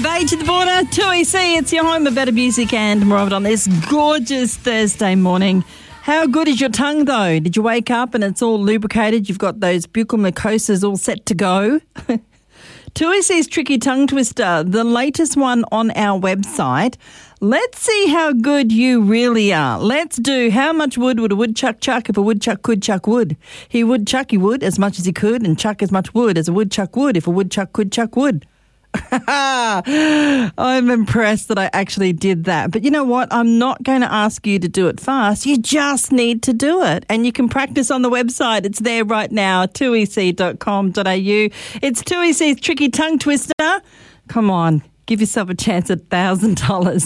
Bay to the border, 2EC, it's your home of better music and more of it on this gorgeous Thursday morning. How good is your tongue though? Did you wake up and it's all lubricated? You've got those buccal mucosas all set to go? 2EC's Tricky Tongue Twister, the latest one on our website. Let's see how good you really are. Let's do how much wood would a woodchuck chuck if a woodchuck could chuck wood? He would chuck as much as he could and chuck as much wood as a woodchuck would if a woodchuck could chuck wood. I'm impressed that I actually did that. But you know what? I'm not going to ask you to do it fast. You just need to do it. And you can practice on the website. It's there right now, 2ec.com.au. It's 2EC's Tricky Tongue Twister. Come on. Give yourself a chance at $1,000.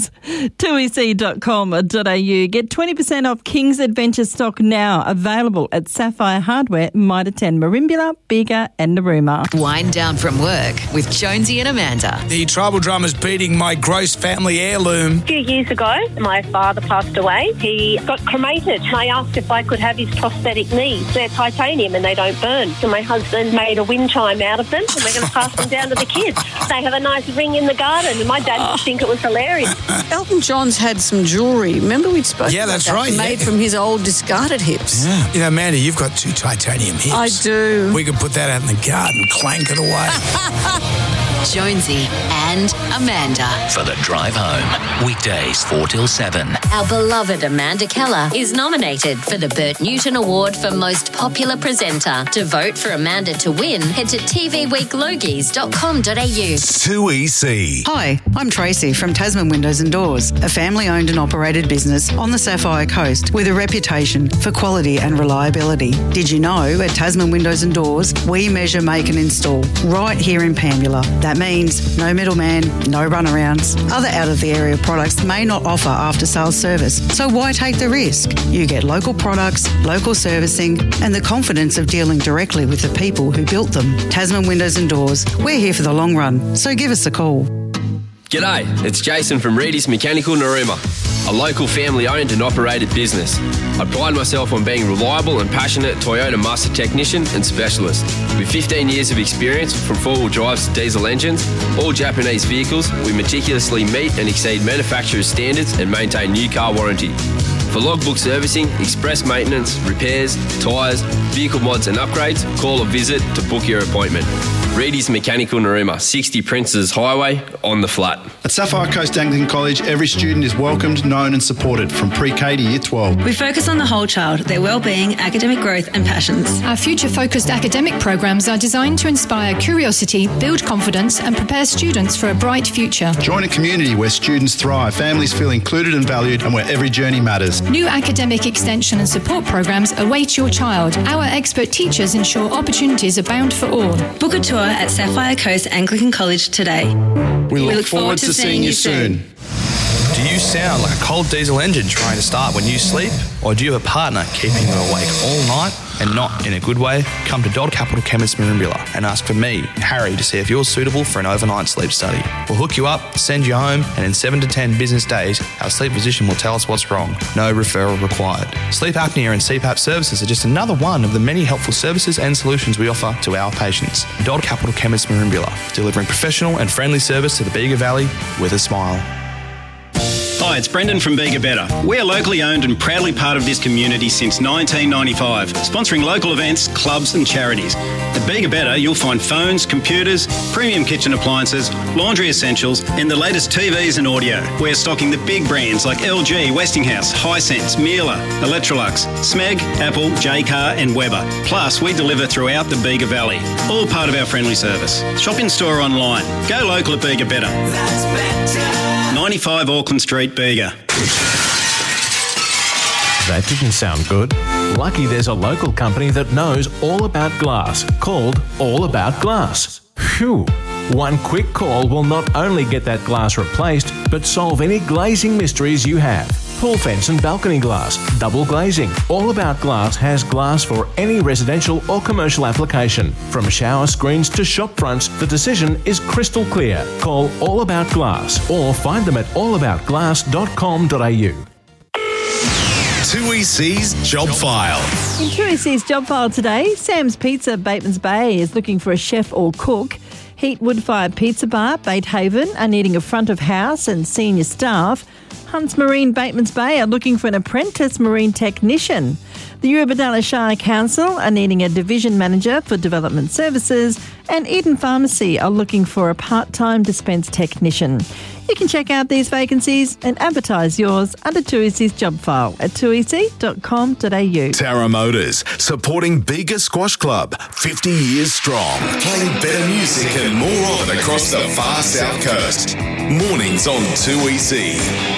2ec.com.au. Get 20% off King's Adventure stock now. Available at Sapphire Hardware, Mitre 10, Merimbula, Bega and Narooma. Wind down from work with Jonesy and Amanda. The tribal drummer's beating my gross family heirloom. A few years ago, my father passed away. He got cremated. I asked if I could have his prosthetic knees. They're titanium and they don't burn. So my husband made a wind chime out of them and we're going to pass them down to the kids. They have a nice ring in the garden and my dad would think it was hilarious. Elton John's had some jewellery. Remember we'd spoken Yeah, about that's that, right. made from his old discarded hips. Yeah. You know, Amanda, you've got 2 titanium hips. I do. We could put that out in the garden, clank it away. Jonesy and Amanda. For the drive home. Weekdays 4 till 7. Our beloved Amanda Keller is nominated for the Bert Newton Award for Most Popular Presenter. To vote for Amanda to win, head to tvweeklogies.com.au. 2EC. Hi, I'm Tracy from Tasman Windows and Doors, a family-owned and operated business on the Sapphire Coast with a reputation for quality and reliability. Did you know at Tasman Windows and Doors, we measure, make and install right here in Pambula. That means no middleman, no runarounds. Other out-of-the-area products may not offer after-sales service, so why take the risk? You get local products, local servicing and the confidence of dealing directly with the people who built them. Tasman Windows and Doors, we're here for the long run, so give us a call. G'day, it's Jason from Reedy's Mechanical Narooma, a local family-owned and operated business. I pride myself on being reliable and passionate Toyota master technician and specialist. With 15 years of experience from four-wheel drives to diesel engines, all Japanese vehicles, we meticulously meet and exceed manufacturer's standards and maintain new car warranty. For logbook servicing, express maintenance, repairs, tyres, vehicle mods and upgrades, call or visit to book your appointment. Reedy's Mechanical Narooma, 60 Princes Highway, on the flat. At Sapphire Coast Anglican College, every student is welcomed, known and supported from pre-K to Year 12. We focus on the whole child, their well-being, academic growth and passions. Our future-focused academic programs are designed to inspire curiosity, build confidence and prepare students for a bright future. Join a community where students thrive, families feel included and valued and where every journey matters. New academic extension and support programs await your child. Our expert teachers ensure opportunities abound for all. Book a tour at Sapphire Coast Anglican College today. We look forward to seeing you soon. Do you sound like a cold diesel engine trying to start when you sleep? Or do you have a partner keeping you awake all night and not in a good way? Come to Dodd Capital Chemist Merimbula and ask for me, Harry, to see if you're suitable for an overnight sleep study. We'll hook you up, send you home, and in 7 to 10 business days, our sleep physician will tell us what's wrong. No referral required. Sleep apnea and CPAP services are just another one of the many helpful services and solutions we offer to our patients. Dodd Capital Chemist Merimbula, delivering professional and friendly service to the Bega Valley with a smile. Hi, it's Brendan from Bega Better. We are locally owned and proudly part of this community since 1995, sponsoring local events, clubs and charities. At Bega Better, you'll find phones, computers, premium kitchen appliances, laundry essentials and the latest TVs and audio. We're stocking the big brands like LG, Westinghouse, Hisense, Miele, Electrolux, Smeg, Apple, Jaycar and Weber. Plus, we deliver throughout the Bega Valley, all part of our friendly service. Shop in store or online. Go local at Bega Better. That's better. 95 Auckland Street, Bega. That didn't sound good. Lucky there's a local company that knows all about glass, called All About Glass. Phew. One quick call will not only get that glass replaced, but solve any glazing mysteries you have. Pool fence and balcony glass, double glazing. All About Glass has glass for any residential or commercial application. From shower screens to shop fronts, the decision is crystal clear. Call All About Glass or find them at allaboutglass.com.au. 2EC's Job File. In 2EC's Job File today, Sam's Pizza, Batemans Bay, is looking for a chef or cook. Heat Wood-Fired Pizza Bar, Batehaven, are needing a front of house and senior staff. Hunts Marine Batemans Bay are looking for an apprentice marine technician. The Urbadalla Shire Council are needing a division manager for development services, and Eden Pharmacy are looking for a part-time dispense technician. You can check out these vacancies and advertise yours under 2EC's job file at 2ec.com.au. Tara Motors, supporting Bega Squash Club, 50 years strong. Playing better music and more of it across the far south coast. Mornings on 2EC.